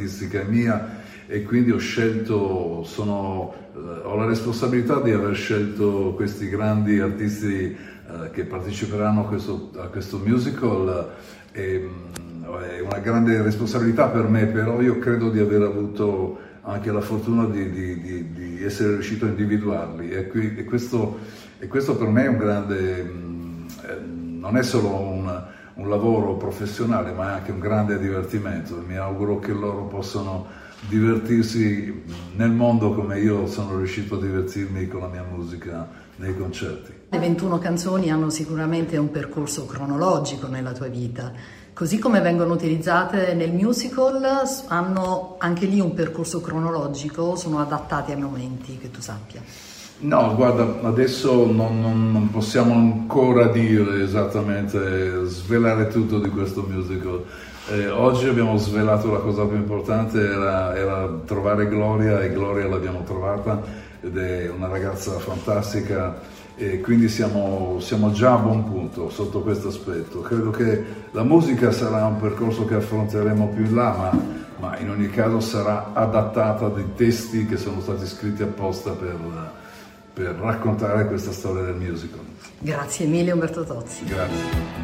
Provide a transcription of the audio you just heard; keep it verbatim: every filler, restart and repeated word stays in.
artistica è mia e quindi ho scelto, sono, ho la responsabilità di aver scelto questi grandi artisti eh, che parteciperanno a questo, a questo musical. E, è una grande responsabilità per me, però io credo di aver avuto anche la fortuna di, di, di, di essere riuscito a individuarli e, qui, e, questo, e questo per me è un grande, eh, non è solo un, un lavoro professionale, ma è anche un grande divertimento. Mi auguro che loro possano divertirsi nel mondo come io sono riuscito a divertirmi con la mia musica nei concerti. Le ventuno canzoni hanno sicuramente un percorso cronologico nella tua vita, così come vengono utilizzate nel musical, hanno anche lì un percorso cronologico, sono adattate ai momenti, che tu sappia. No, guarda, adesso non, non, non possiamo ancora dire esattamente, svelare tutto di questo musical. Eh, oggi abbiamo svelato la cosa più importante, era, era trovare Gloria, e Gloria l'abbiamo trovata ed è una ragazza fantastica e quindi siamo, siamo già a buon punto sotto questo aspetto. Credo che la musica sarà un percorso che affronteremo più in là, ma, ma in ogni caso sarà adattata a dei testi che sono stati scritti apposta per, per raccontare questa storia del musical. Grazie mille Umberto Tozzi. Grazie.